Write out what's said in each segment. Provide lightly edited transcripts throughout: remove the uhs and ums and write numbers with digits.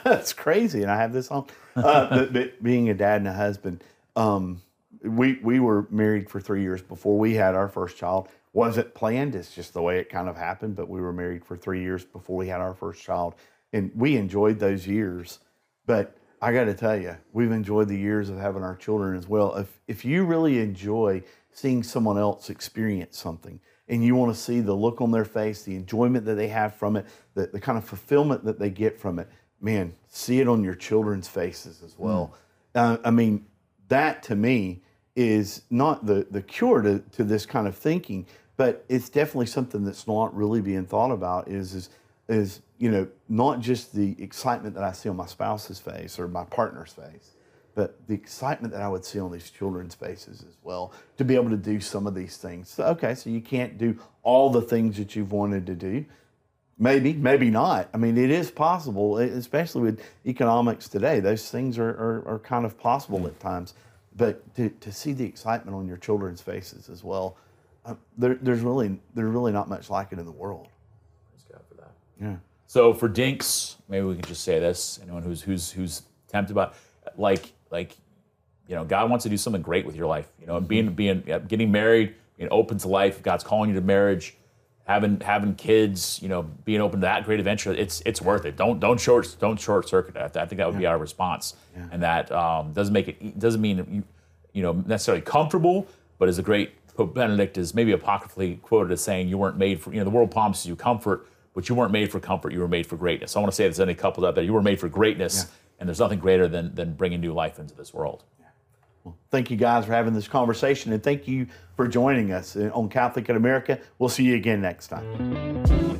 That's crazy, and I have this on. But being a dad and a husband, we were married for 3 years before we had our first child. Wasn't planned, it's just the way it kind of happened, but we were married for 3 years before we had our first child, and we enjoyed those years. But I got to tell you, we've enjoyed the years of having our children as well. If you really enjoy seeing someone else experience something, and you want to see the look on their face, the enjoyment that they have from it, the kind of fulfillment that they get from it, man, see it on your children's faces as well. I mean, that to me is not the cure to this kind of thinking, but it's definitely something that's not really being thought about is you know, not just the excitement that I see on my spouse's face or my partner's face, but the excitement that I would see on these children's faces as well, to be able to do some of these things. So, okay, so you can't do all the things that you've wanted to do. Maybe not. I mean, it is possible, especially with economics today. Those things are kind of possible at times. But to see the excitement on your children's faces as well, there's really not much like it in the world. Praise God for that. Yeah. So for dinks, maybe we can just say this. Anyone who's tempted by, like, you know, God wants to do something great with your life. You know, getting married, being open to life. God's calling you to marriage, having kids. You know, being open to that great adventure. It's worth it. Don't short circuit that. I think that would be our response. Yeah. And that doesn't mean you know necessarily comfortable, but as a great Pope Benedict is maybe apocryphally quoted as saying, you weren't made for, you know, the world promises you comfort, but you weren't made for comfort, you were made for greatness. So I want to say there's any couples out there, you were made for greatness, and there's nothing greater than bringing new life into this world. Yeah. Well, thank you guys for having this conversation, and thank you for joining us on Catholic in America. We'll see you again next time.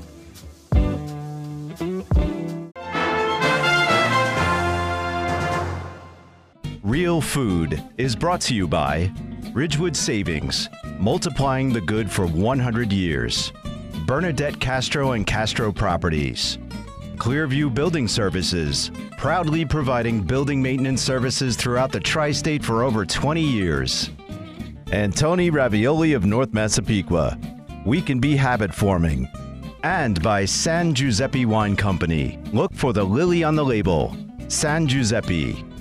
Real Food is brought to you by Ridgewood Savings, multiplying the good for 100 years. Bernadette Castro and Castro Properties. Clearview Building Services, proudly providing building maintenance services throughout the tri-state for over 20 years. And Tony Ravioli of North Massapequa. We can be habit forming. And by San Giuseppe Wine Company. Look for the lily on the label. San Giuseppe.